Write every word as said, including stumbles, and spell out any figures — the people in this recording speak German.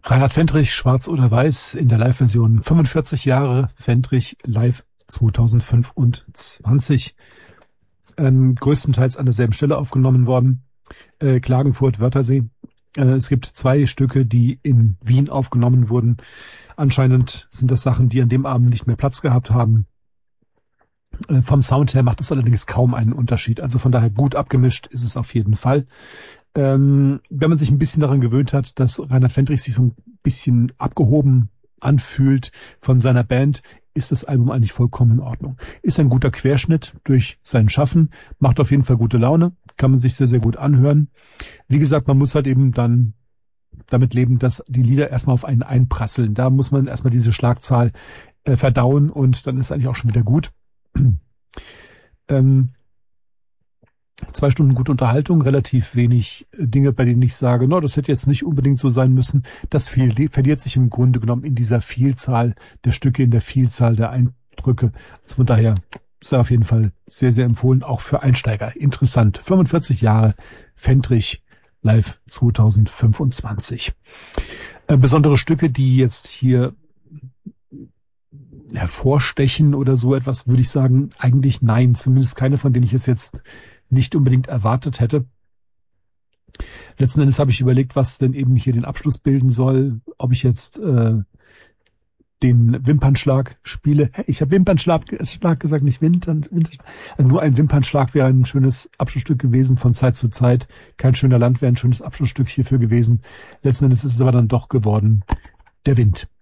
Reinhard Fendrich, Schwarz oder Weiß, in der Live-Version fünfundvierzig Jahre Fendrich live zweitausendfünfundzwanzig. Ähm, größtenteils an derselben Stelle aufgenommen worden. Äh, Klagenfurt, Wörthersee. Äh, es gibt zwei Stücke, die in Wien aufgenommen wurden. Anscheinend sind das Sachen, die an dem Abend nicht mehr Platz gehabt haben. Äh, vom Sound her macht es allerdings kaum einen Unterschied. Also von daher gut abgemischt ist es auf jeden Fall. Ähm, wenn man sich ein bisschen daran gewöhnt hat, dass Reinhard Fendrich sich so ein bisschen abgehoben anfühlt von seiner Band, ist das Album eigentlich vollkommen in Ordnung. Ist ein guter Querschnitt durch sein Schaffen, macht auf jeden Fall gute Laune, kann man sich sehr, sehr gut anhören. Wie gesagt, man muss halt eben dann damit leben, dass die Lieder erstmal auf einen einprasseln. Da muss man erstmal diese Schlagzahl äh, verdauen und dann ist eigentlich auch schon wieder gut. ähm, Zwei Stunden gute Unterhaltung, relativ wenig Dinge, bei denen ich sage, no, das hätte jetzt nicht unbedingt so sein müssen. Das viel, verliert sich im Grunde genommen in dieser Vielzahl der Stücke, in der Vielzahl der Eindrücke. Also von daher ist er auf jeden Fall sehr, sehr empfohlen, auch für Einsteiger. Interessant. fünfundvierzig Jahre Fendrich live zweitausendfünfundzwanzig. Äh, besondere Stücke, die jetzt hier hervorstechen oder so etwas, würde ich sagen, eigentlich nein. Zumindest keine, von denen ich es jetzt nicht unbedingt erwartet hätte. Letzten Endes habe ich überlegt, was denn eben hier den Abschluss bilden soll. Ob ich jetzt äh, den Wimpernschlag spiele. Hey, ich habe Wimpernschlag Schlag gesagt, nicht Wimpern, Wimpernschlag. Also nur ein Wimpernschlag wäre ein schönes Abschlussstück gewesen von Zeit zu Zeit. Kein schöner Land wäre ein schönes Abschlussstück hierfür gewesen. Letzten Endes ist es aber dann doch geworden der Wind.